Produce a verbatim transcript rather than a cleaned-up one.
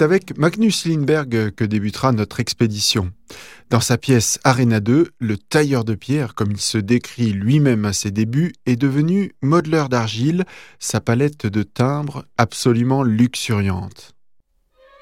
c'est avec Magnus Lindberg que débutera notre expédition. Dans sa pièce Arena deux, le tailleur de pierre, comme il se décrit lui-même à ses débuts, est devenu modeleur d'argile, sa palette de timbres absolument luxuriante.